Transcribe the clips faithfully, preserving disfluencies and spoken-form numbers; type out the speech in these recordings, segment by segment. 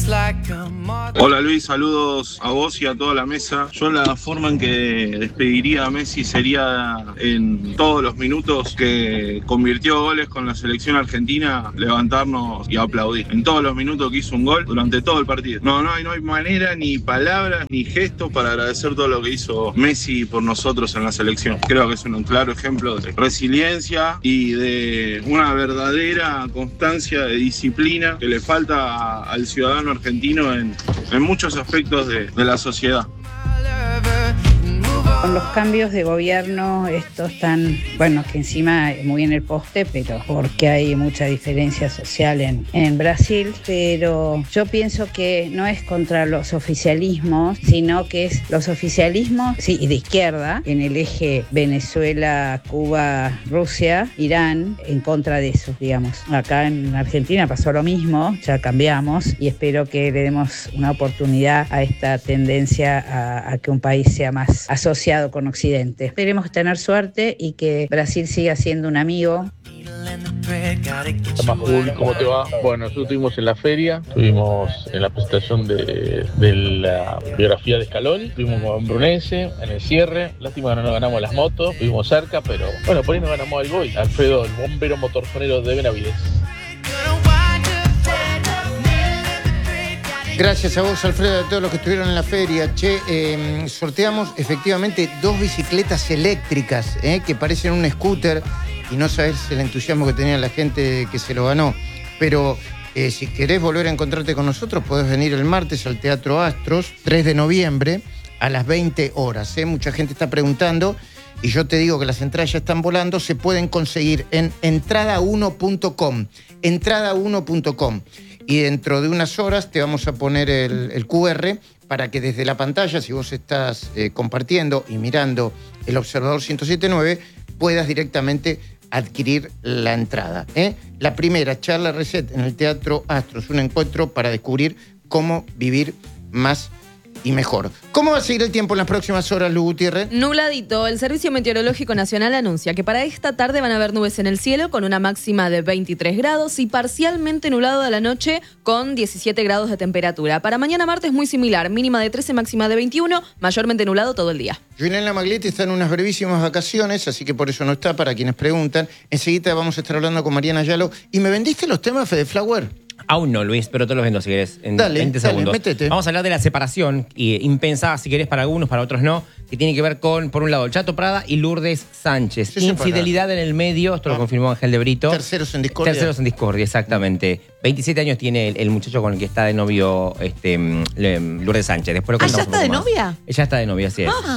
Hola Luis, saludos a vos y a toda la mesa. Yo la forma en que despediría a Messi sería en todos los minutos que convirtió goles con la selección argentina, levantarnos y aplaudir. En todos los minutos que hizo un gol durante todo el partido. No, no hay, no hay manera, ni palabras, ni gestos para agradecer todo lo que hizo Messi por nosotros en la selección. Creo que es un claro ejemplo de resiliencia y de una verdadera constancia de disciplina que le falta al ciudadano argentino en, en muchos aspectos de, de la sociedad. Con los cambios de gobierno, estos están, bueno, que encima muy en el poste, pero porque hay mucha diferencia social en, en Brasil, pero yo pienso que no es contra los oficialismos, sino que es los oficialismos, sí, de izquierda, en el eje Venezuela, Cuba, Rusia, Irán, en contra de eso, digamos. Acá en Argentina pasó lo mismo, ya cambiamos y espero que le demos una oportunidad a esta tendencia a, a que un país sea más asociado con Occidente. Esperemos tener suerte y que Brasil siga siendo un amigo. ¿Cómo te va? Bueno, nosotros estuvimos en la feria, estuvimos en la presentación de, de la biografía de Scaloni, estuvimos con Brunese en el cierre. Lástima que no nos ganamos las motos, estuvimos cerca, pero bueno, por ahí nos ganamos algo hoy. Alfredo, el bombero motorjonero de Benavides. Gracias a vos, Alfredo, a todos los que estuvieron en la feria. Che, eh, sorteamos efectivamente dos bicicletas eléctricas, eh, que parecen un scooter, y no sabés el entusiasmo que tenía la gente que se lo ganó. Pero eh, si querés volver a encontrarte con nosotros, podés venir el martes al Teatro Astros, tres de noviembre, a las veinte horas. Eh. Mucha gente está preguntando, y yo te digo que las entradas ya están volando, se pueden conseguir en entrada uno punto com. entrada uno punto com. Y dentro de unas horas te vamos a poner el, el cu erre para que desde la pantalla, si vos estás eh, compartiendo y mirando el Observador ciento siete punto nueve, puedas directamente adquirir la entrada. ¿eh? La primera charla reset en el Teatro Astros, un encuentro para descubrir cómo vivir más y mejor. ¿Cómo va a seguir el tiempo en las próximas horas, Lu Gutiérrez? Nubladito. El Servicio Meteorológico Nacional anuncia que para esta tarde van a haber nubes en el cielo con una máxima de veintitrés grados y parcialmente nublado de la noche con diecisiete grados de temperatura. Para mañana martes muy similar, mínima de trece, máxima de veintiuno, mayormente nublado todo el día. Juliana Maglietti está en unas brevísimas vacaciones, así que por eso no está, para quienes preguntan. Enseguida vamos a estar hablando con Mariana Ayalo. ¿Y me vendiste los temas, Fede Flower? Aún no, Luis, pero te los vendo si querés en dale, veinte dale, segundos. Métete. Vamos a hablar de la separación, y impensada si querés para algunos, para otros no, que tiene que ver con, por un lado, el Chato Prada y Lourdes Sánchez. Sí, Infidelidad en el medio, esto ah. lo confirmó Ángel de Brito. Terceros en discordia. Terceros en discordia, exactamente. veintisiete años tiene el, el muchacho con el que está de novio este, Lourdes Sánchez. Después lo ¿Ah, ya está de más. novia? Ella está de novia, sí es. Ah,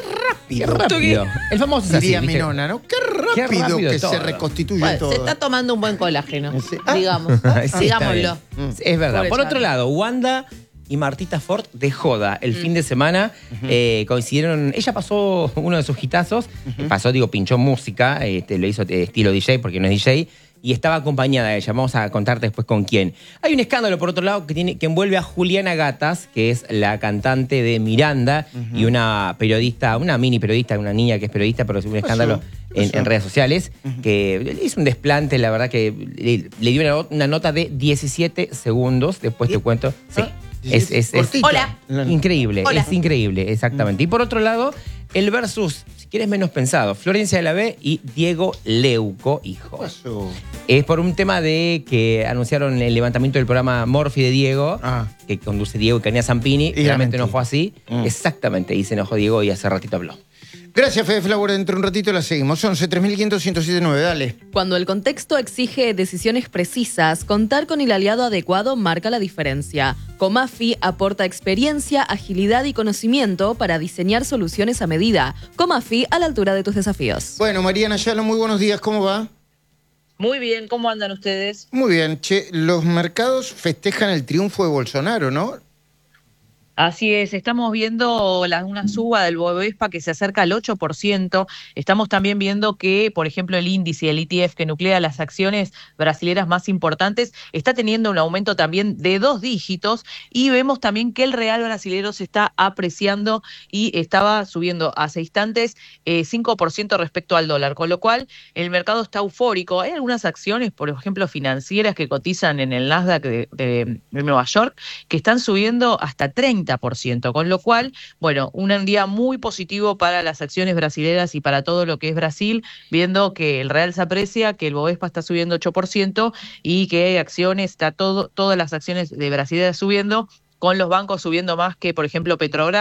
qué rápido. rápido. El famoso es así, diría ¿viste? mi nona, ¿no? Qué rápido, Qué rápido que todo. se reconstituye bueno, todo. se está tomando un buen colágeno, Ah. digamos. Sí, Digámoslo. sí, es verdad. Pobre Por otro Charlie. lado, Wanda y Martita Ford de joda. El mm. fin de semana uh-huh. eh, coincidieron. Ella pasó uno de sus hitazos. Uh-huh. Pasó, digo, pinchó música. Este, lo hizo eh, estilo D J porque no es D J. Y estaba acompañada de ella. Vamos a contarte después con quién. Hay un escándalo, por otro lado, que, tiene, que envuelve a Juliana Gatas, que es la cantante de Miranda, uh-huh. y una periodista, una mini periodista, una niña que es periodista, pero es un escándalo en, en redes sociales, uh-huh. que hizo un desplante, la verdad que le, le dio una, una nota de diecisiete segundos. Después te cuento. Sí. ¿Ah? Es, es, es Hola. increíble, Hola. es increíble, exactamente. Y por otro lado, el versus, si quieres menos pensado, Florencia de la B y Diego Leuco, hijo. Pasó. Es por un tema de que anunciaron el levantamiento del programa Morphy de Diego, ah. que conduce Diego y Canía Zampini. Y realmente no fue así. Mm. Exactamente, y se enojó Diego y hace ratito habló. Gracias, Fede Flower. Dentro de un ratito la seguimos. once, tres mil quinientos, ciento siete punto nueve. Dale. Cuando el contexto exige decisiones precisas, contar con el aliado adecuado marca la diferencia. Comafi aporta experiencia, agilidad y conocimiento para diseñar soluciones a medida. Comafi, a la altura de tus desafíos. Bueno, Mariana Ayalo, muy buenos días. ¿Cómo va? Muy bien, ¿cómo andan ustedes? Muy bien. Che, los mercados festejan el triunfo de Bolsonaro, ¿no? Así es, estamos viendo la, una suba del Bovespa que se acerca al ocho por ciento. Estamos también viendo que, por ejemplo, el índice, el E T F que nuclea las acciones brasileras más importantes, está teniendo un aumento también de dos dígitos y vemos también que el real brasilero se está apreciando y estaba subiendo hace instantes eh, cinco por ciento respecto al dólar, con lo cual el mercado está eufórico. Hay algunas acciones, por ejemplo, financieras que cotizan en el Nasdaq de, de, de Nueva York que están subiendo hasta treinta por ciento, con lo cual, bueno, un día muy positivo para las acciones brasileras y para todo lo que es Brasil, viendo que el real se aprecia, que el Bovespa está subiendo ocho por ciento y que hay acciones, está todo, todas las acciones de brasileras subiendo, con los bancos subiendo más que, por ejemplo, Petrobras.